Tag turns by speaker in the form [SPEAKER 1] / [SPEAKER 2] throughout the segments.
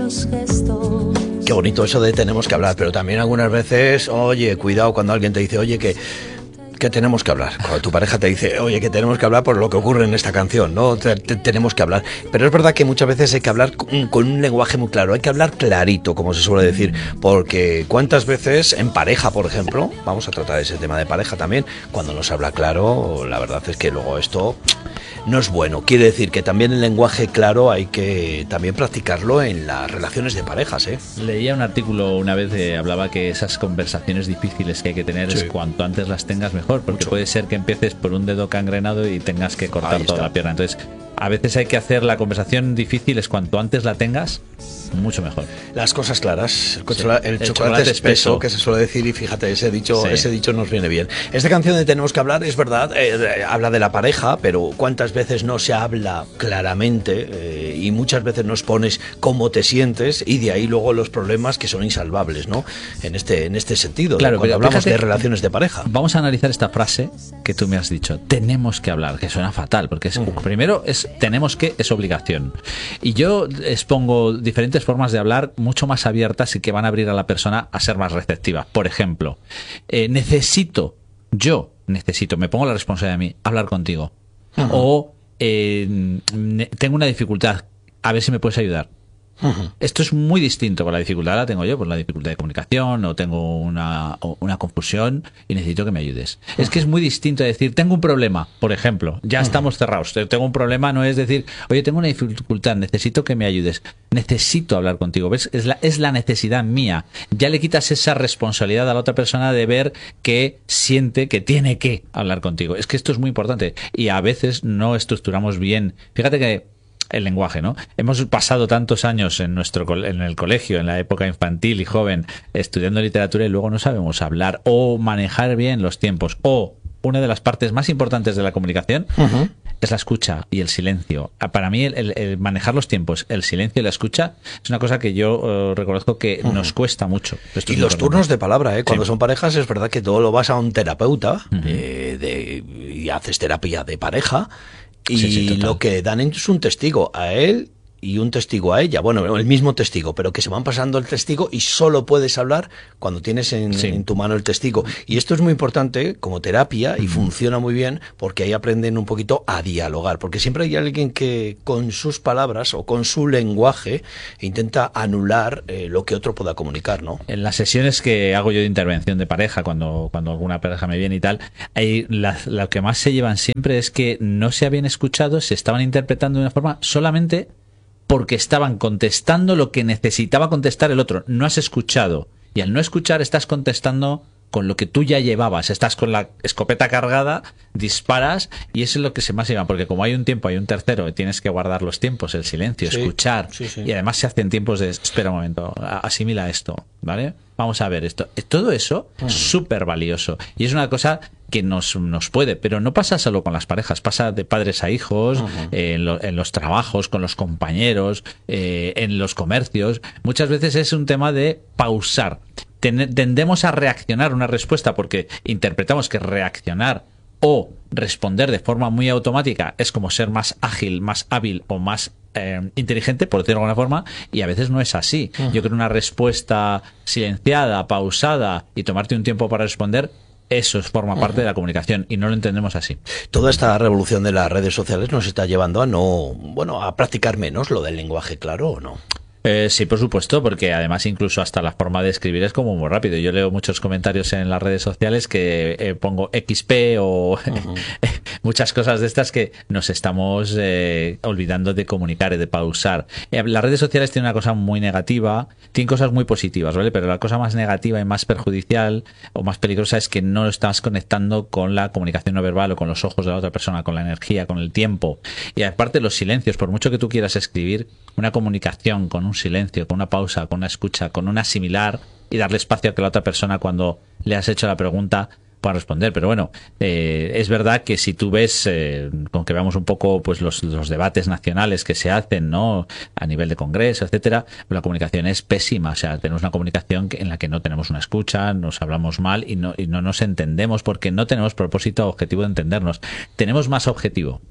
[SPEAKER 1] pequeños gestos.
[SPEAKER 2] Qué bonito eso de tenemos que hablar, pero también algunas veces, oye, cuidado cuando alguien te dice, oye, que tenemos que hablar. Cuando tu pareja te dice, oye, que tenemos que hablar por lo que ocurre en esta canción, ¿no? Tenemos que hablar. Pero es verdad que muchas veces hay que hablar con un lenguaje muy claro, hay que hablar clarito, como se suele decir, porque cuántas veces en pareja, por ejemplo, vamos a tratar ese tema de pareja también, cuando no se habla claro, la verdad es que luego esto no es bueno. Quiere decir que también el lenguaje claro hay que también practicarlo en las relaciones de parejas, ¿eh?
[SPEAKER 3] Leía un artículo una vez que hablaba que esas conversaciones difíciles que hay que tener es cuanto antes las tengas mejor, porque puede ser que empieces por un dedo gangrenado y tengas que cortar toda la pierna. Entonces, a veces hay que hacer la conversación difícil, es cuanto antes la tengas, mucho mejor. Las cosas claras,
[SPEAKER 2] el chocolate espeso, que se suele decir, y fíjate, ese dicho nos viene bien. Esta canción de Tenemos que hablar, es verdad, habla de la pareja, pero cuántas veces no se habla claramente y muchas veces nos pones cómo te sientes y de ahí luego los problemas que son insalvables, ¿no? En este sentido,
[SPEAKER 3] claro,
[SPEAKER 2] cuando hablamos de relaciones de pareja.
[SPEAKER 3] Vamos a analizar esta frase que tú me has dicho, tenemos que hablar, que suena fatal, porque primero tenemos que, es obligación. Y yo expongo diferentes formas de hablar mucho más abiertas y que van a abrir a la persona a ser más receptiva. Por ejemplo, me pongo la responsabilidad de mí, hablar contigo. O tengo una dificultad, a ver si me puedes ayudar. Esto es muy distinto. Con la dificultad la tengo yo, pues la dificultad de comunicación, o tengo una confusión y necesito que me ayudes. Es que es muy distinto decir, tengo un problema, por ejemplo, ya estamos cerrados, tengo un problema, no es decir, oye, tengo una dificultad, necesito que me ayudes, necesito hablar contigo. ¿Ves? Es la necesidad mía. Ya le quitas esa responsabilidad a la otra persona de ver que siente que tiene que hablar contigo. Es que esto es muy importante y a veces no estructuramos bien. Fíjate que el lenguaje, ¿no? Hemos pasado tantos años en el colegio, en la época infantil y joven, estudiando literatura y luego no sabemos hablar o manejar bien los tiempos. O una de las partes más importantes de la comunicación es la escucha y el silencio. Para mí el manejar los tiempos, el silencio y la escucha es una cosa que yo reconozco que nos cuesta mucho.
[SPEAKER 2] Y los turnos de palabra, cuando son parejas es verdad que todo lo vas a un terapeuta y haces terapia de pareja. Y lo que dan es un testigo a él y un testigo a ella. Bueno, el mismo testigo, pero que se van pasando el testigo y solo puedes hablar cuando tienes en tu mano el testigo. Y esto es muy importante como terapia y funciona muy bien porque ahí aprenden un poquito a dialogar. Porque siempre hay alguien que con sus palabras o con su lenguaje intenta anular lo que otro pueda comunicar, ¿no?
[SPEAKER 3] En las sesiones que hago yo de intervención de pareja, cuando alguna pareja me viene y tal, lo que más se llevan siempre es que no se habían escuchado, se estaban interpretando de una forma solamente porque estaban contestando lo que necesitaba contestar el otro. No has escuchado. Y al no escuchar estás contestando con lo que tú ya llevabas. Estás con la escopeta cargada, disparas y eso es lo que se más lleva. Porque como hay un tiempo, hay un tercero, tienes que guardar los tiempos, el silencio, escuchar. Y además se hacen tiempos de, espera un momento, asimila esto, ¿vale? Vamos a ver esto. Todo eso es súper valioso. Y es una cosa que nos puede, pero no pasa solo con las parejas, pasa de padres a hijos, en los trabajos, con los compañeros, en los comercios. Muchas veces es un tema de pausar. Tendemos a reaccionar una respuesta porque interpretamos que reaccionar o responder de forma muy automática es como ser más ágil, más hábil o más inteligente, por decirlo de alguna forma, y a veces no es así. Yo creo una respuesta silenciada, pausada y tomarte un tiempo para responder, eso forma parte de la comunicación y no lo entendemos así.
[SPEAKER 2] Toda esta revolución de las redes sociales nos está llevando a practicar menos lo del lenguaje claro, ¿o no?
[SPEAKER 3] Sí, por supuesto, porque además incluso hasta la forma de escribir es como muy rápido. Yo leo muchos comentarios en las redes sociales que pongo XP o muchas cosas de estas que nos estamos olvidando de comunicar y de pausar. Las redes sociales tienen una cosa muy negativa, tienen cosas muy positivas, ¿vale? Pero la cosa más negativa y más perjudicial o más peligrosa es que no estás conectando con la comunicación no verbal o con los ojos de la otra persona, con la energía, con el tiempo. Y aparte los silencios, por mucho que tú quieras escribir, una comunicación con un silencio, con una pausa, con una escucha, con un asimilar y darle espacio a que la otra persona cuando le has hecho la pregunta pueda responder. Pero bueno, es verdad que si tú ves, con que veamos un poco pues los debates nacionales que se hacen, ¿no?, a nivel de congreso, etcétera, la comunicación es pésima. O sea, tenemos una comunicación en la que no tenemos una escucha, nos hablamos mal y no nos entendemos porque no tenemos propósito o objetivo de entendernos. Tenemos más objetivo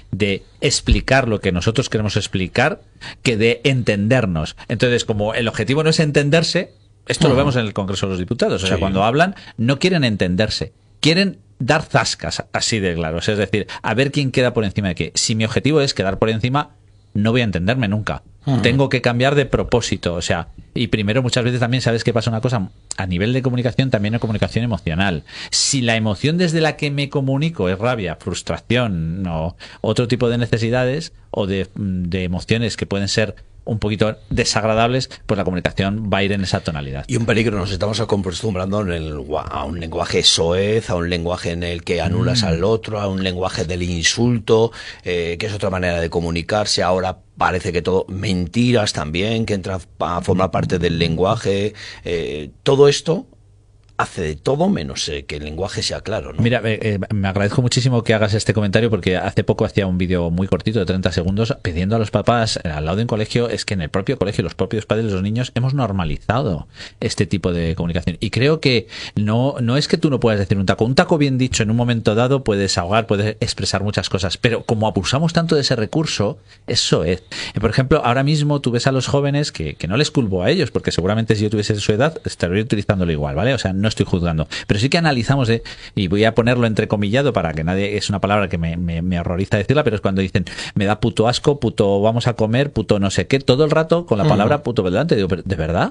[SPEAKER 3] de explicar lo que nosotros queremos explicar que de entendernos. Entonces, como el objetivo no es entenderse, esto lo vemos en el Congreso de los Diputados. O sea, cuando hablan, no quieren entenderse, quieren dar zascas, así de claros. Es decir, a ver quién queda por encima de qué. Si mi objetivo es quedar por encima, no voy a entenderme nunca. Tengo que cambiar de propósito, o sea, y primero muchas veces también sabes que pasa una cosa, a nivel de comunicación también hay comunicación emocional. Si la emoción desde la que me comunico es rabia, frustración o otro tipo de necesidades o de emociones que pueden ser un poquito desagradables, pues la comunicación va a ir en esa tonalidad.
[SPEAKER 2] Y un peligro, nos estamos acostumbrando a un lenguaje soez, a un lenguaje en el que anulas al otro, a un lenguaje del insulto, que es otra manera de comunicarse. Ahora parece que todo, mentiras también, que entra a formar parte del lenguaje. Todo esto hace de todo menos que el lenguaje sea claro, ¿no?
[SPEAKER 3] Mira, me agradezco muchísimo que hagas este comentario porque hace poco hacía un vídeo muy cortito de 30 segundos pidiendo a los papás al lado de un colegio, es que en el propio colegio los propios padres de los niños hemos normalizado este tipo de comunicación y creo que no es que tú no puedas decir un taco bien dicho en un momento dado puedes ahogar, puedes expresar muchas cosas, pero como abusamos tanto de ese recurso, eso es. Por ejemplo, ahora mismo tú ves a los jóvenes que no les culpo a ellos porque seguramente si yo tuviese su edad estaría utilizándolo igual, ¿vale? O sea, no estoy juzgando, pero sí que analizamos y voy a ponerlo entrecomillado para que nadie, es una palabra que me horroriza decirla, pero es cuando dicen me da puto asco, puto vamos a comer, puto no sé qué, todo el rato con la palabra puto delante, digo, ¿de verdad?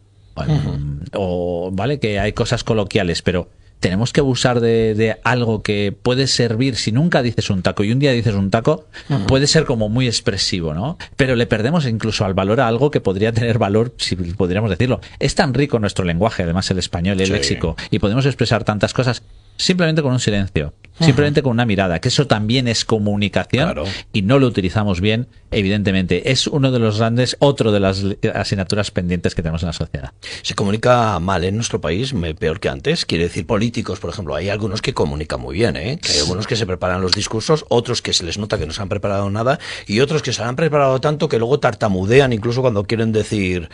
[SPEAKER 3] O vale que hay cosas coloquiales, pero tenemos que abusar de algo que puede servir. Si nunca dices un taco y un día dices un taco, puede ser como muy expresivo, ¿no? Pero le perdemos incluso al valor a algo que podría tener valor, si podríamos decirlo. Es tan rico nuestro lenguaje, además el español, el léxico, y podemos expresar tantas cosas simplemente con un silencio, simplemente con una mirada, que eso también es comunicación, claro, y no lo utilizamos bien, evidentemente. Es otro de las asignaturas pendientes que tenemos en la sociedad.
[SPEAKER 2] Se comunica mal en nuestro país, peor que antes. Quiere decir, políticos, por ejemplo, hay algunos que comunican muy bien, que hay algunos que se preparan los discursos, otros que se les nota que no se han preparado nada, y otros que se han preparado tanto que luego tartamudean incluso cuando quieren decir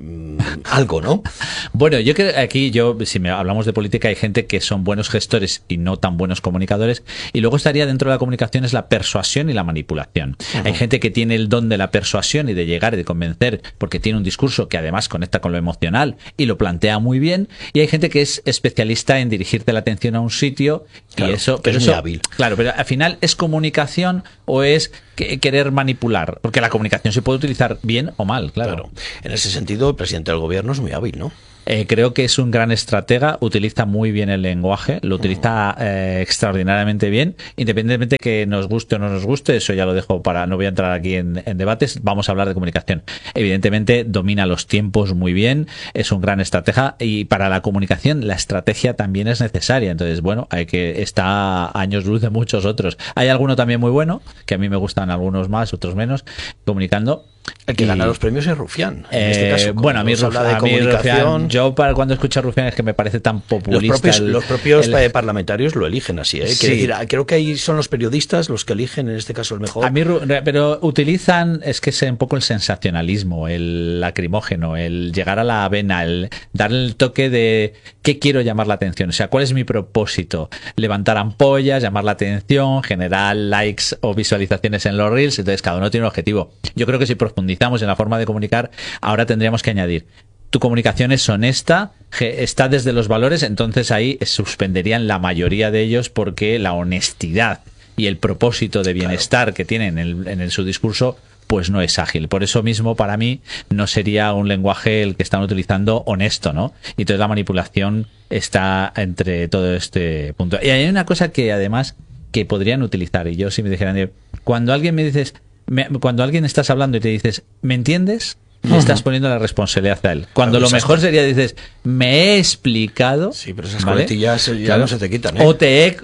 [SPEAKER 2] algo, ¿no?
[SPEAKER 3] Bueno, yo creo que aquí, si hablamos de política, hay gente que son buenos gestores y no tan buenos comunicadores, y luego estaría dentro de la comunicación es la persuasión y la manipulación. Hay gente que tiene el don de la persuasión y de llegar y de convencer porque tiene un discurso que además conecta con lo emocional y lo plantea muy bien, y hay gente que es especialista en dirigirte la atención a un sitio, claro, y eso, pero es muy hábil. Claro, pero al final ¿es comunicación o es querer manipular? Porque la comunicación se puede utilizar bien o mal, claro.
[SPEAKER 2] En ese sentido, el presidente del gobierno es muy hábil, ¿no?
[SPEAKER 3] Creo que es un gran estratega, utiliza muy bien el lenguaje, lo utiliza extraordinariamente bien, independientemente que nos guste o no nos guste, eso ya lo dejo no voy a entrar aquí en debates, vamos a hablar de comunicación. Evidentemente domina los tiempos muy bien, es un gran estratega, y para la comunicación la estrategia también es necesaria, entonces bueno, está a años luz de muchos otros. Hay alguno también muy bueno, que a mí me gustan algunos más, otros menos, comunicando.
[SPEAKER 2] El que gana los premios es Rufián. En este caso,
[SPEAKER 3] bueno, a mí Rufián, yo cuando escucho a Rufián es que me parece tan populista.
[SPEAKER 2] Los propios parlamentarios lo eligen así, ¿eh? Sí. Decir, creo que ahí son los periodistas los que eligen, en este caso, el mejor.
[SPEAKER 3] A mí, pero utilizan, es que es un poco el sensacionalismo, el lacrimógeno, el llegar a la vena, el darle el toque de qué quiero llamar la atención, o sea, cuál es mi propósito, levantar ampollas, llamar la atención, generar likes o visualizaciones en los reels, entonces cada uno tiene un objetivo. Yo creo que si profundizamos en la forma de comunicar, ahora tendríamos que añadir: tu comunicación es honesta, está desde los valores, entonces ahí suspenderían la mayoría de ellos, porque la honestidad y el propósito de bienestar, claro, que tienen en su discurso, pues no es ágil. Por eso mismo, para mí, no sería un lenguaje el que están utilizando honesto, ¿no? Y entonces la manipulación está entre todo este punto. Y hay una cosa que además que podrían utilizar, y yo si me dijeran, cuando alguien cuando alguien estás hablando y te dices, ¿me entiendes?, le estás poniendo la responsabilidad a él. Cuando lo mejor sería, dices, me he explicado.
[SPEAKER 2] Sí, pero esas coletillas ya claro, no se te quitan, ¿eh?
[SPEAKER 3] O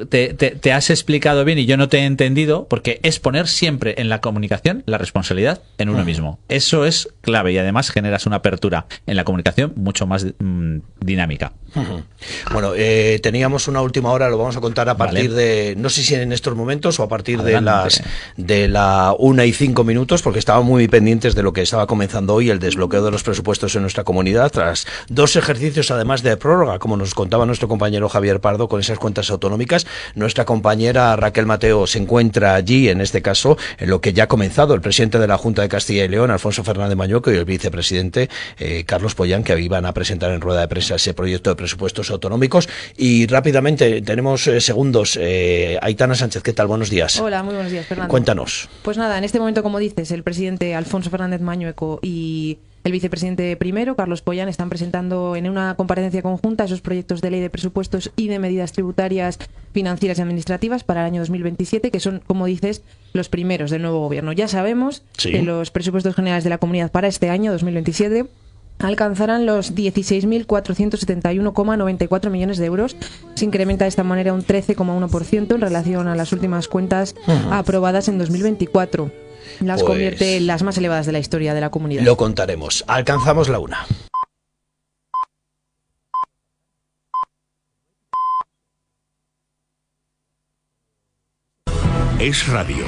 [SPEAKER 3] te has explicado bien y yo no te he entendido, porque es poner siempre en la comunicación la responsabilidad en uno mismo. Eso es clave, y además generas una apertura en la comunicación mucho más dinámica.
[SPEAKER 2] Bueno, teníamos una última hora, lo vamos a contar a partir de, no sé si en estos momentos o a partir de la 1:05, porque estábamos muy pendientes de lo que estaba comenzando hoy hoy el desbloqueo de los presupuestos en nuestra comunidad, tras 2 ejercicios además de prórroga, como nos contaba nuestro compañero Javier Pardo con esas cuentas autonómicas. Nuestra compañera Raquel Mateo se encuentra allí, en este caso, en lo que ya ha comenzado el presidente de la Junta de Castilla y León, Alfonso Fernández Mañueco, y el vicepresidente Carlos Pollán, que iban a presentar en rueda de prensa ese proyecto de presupuestos autonómicos. Y rápidamente, tenemos segundos. Aitana Sánchez, ¿qué tal? Buenos días.
[SPEAKER 1] Hola, muy buenos días, Fernando.
[SPEAKER 2] Cuéntanos.
[SPEAKER 1] Pues nada, en este momento, como dices, el presidente Alfonso Fernández Mañueco y el vicepresidente primero, Carlos Pollán, están presentando en una comparecencia conjunta esos proyectos de ley de presupuestos y de medidas tributarias, financieras y administrativas para el año 2027, que son, como dices, los primeros del nuevo gobierno. Ya sabemos que los presupuestos generales de la comunidad para este año 2027 alcanzarán los 16.471,94 millones de euros. Se incrementa de esta manera un 13,1% en relación a las últimas cuentas aprobadas en 2024. Las convierte en las más elevadas de la historia de la comunidad.
[SPEAKER 2] Lo contaremos. Alcanzamos la 1.
[SPEAKER 4] Es Radio.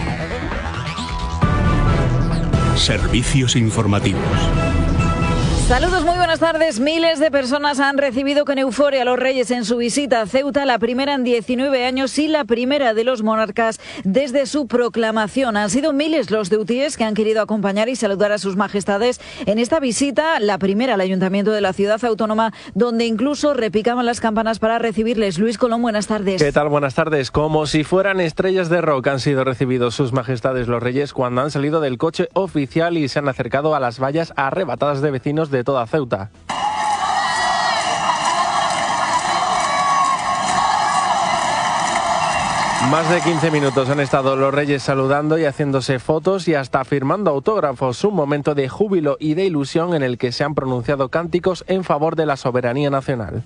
[SPEAKER 4] Servicios informativos.
[SPEAKER 5] Saludos, muy buenas tardes. Miles de personas han recibido con euforia a los Reyes en su visita a Ceuta, la primera en 19 años y la primera de los monarcas desde su proclamación. Han sido miles los ceutíes que han querido acompañar y saludar a sus majestades en esta visita, la primera al Ayuntamiento de la Ciudad Autónoma, donde incluso repicaban las campanas para recibirles. Luis Colón, buenas tardes.
[SPEAKER 6] ¿Qué tal? Buenas tardes. Como si fueran estrellas de rock han sido recibidos sus majestades los Reyes cuando han salido del coche oficial y se han acercado a las vallas arrebatadas de vecinos de toda Ceuta. Más de 15 minutos han estado los Reyes saludando y haciéndose fotos y hasta firmando autógrafos, un momento de júbilo y de ilusión en el que se han pronunciado cánticos en favor de la soberanía nacional.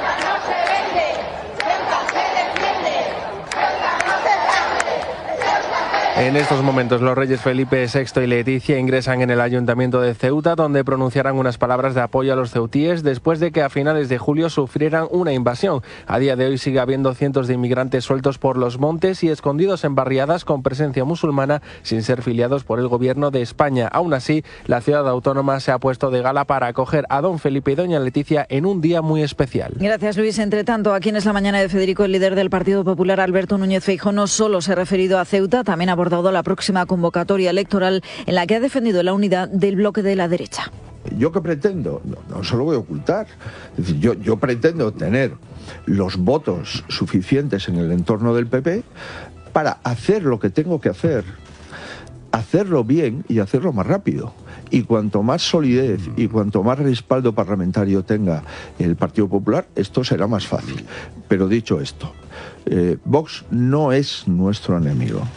[SPEAKER 6] En estos momentos los reyes Felipe VI y Leticia ingresan en el Ayuntamiento de Ceuta, donde pronunciarán unas palabras de apoyo a los ceutíes después de que a finales de julio sufrieran una invasión. A día de hoy sigue habiendo cientos de inmigrantes sueltos por los montes y escondidos en barriadas con presencia musulmana sin ser filiados por el gobierno de España. Aún así, la ciudad autónoma se ha puesto de gala para acoger a don Felipe y doña Leticia en un día muy especial.
[SPEAKER 5] Gracias, Luis. Entre tanto, aquí en Es la Mañana de Federico, el líder del Partido Popular, Alberto Núñez Feijóo, no solo se ha referido a Ceuta, también ha abordado la próxima convocatoria electoral en la que ha defendido la unidad del bloque de la derecha.
[SPEAKER 7] ¿Yo qué pretendo? No se lo voy a ocultar. Es decir, yo pretendo tener los votos suficientes en el entorno del PP para hacer lo que tengo que hacer, hacerlo bien y hacerlo más rápido. Y cuanto más solidez y cuanto más respaldo parlamentario tenga el Partido Popular, esto será más fácil. Pero dicho esto, Vox no es nuestro enemigo.